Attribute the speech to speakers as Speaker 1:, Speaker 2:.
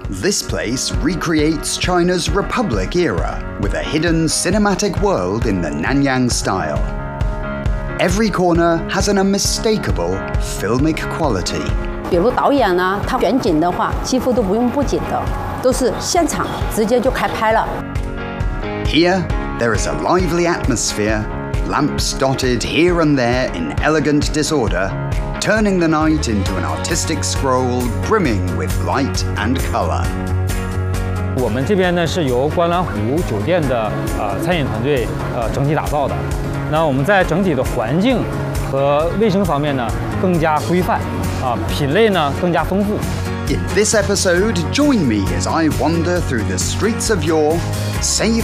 Speaker 1: This place recreates China's Republic era with a hidden cinematic world in the Nanyang style. Every corner has an unmistakable filmic quality.
Speaker 2: 比如导演呢，他选景的话，几乎都不用布景的，都是现场直接就开拍了。
Speaker 1: Here, there is a lively atmosphere, lamps dotted here and there in elegant disorder, turning the night into an artistic scroll brimming with light and color.
Speaker 3: 我们这边呢是由观澜湖酒店的餐饮团队整体打造的。那我们在整体的环境和卫生方面呢更加规范，品类呢更加丰富。
Speaker 1: In this episode, join me as I wander through the streets of York, save